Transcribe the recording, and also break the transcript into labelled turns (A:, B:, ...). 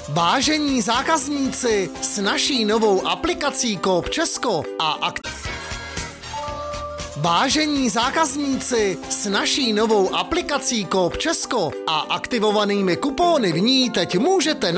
A: Vážení zákazníci, s naší novou aplikací Coop Česko a Vážení zákazníci, s naší novou aplikací Coop Česko a aktivovanými kupóny v ní teď můžete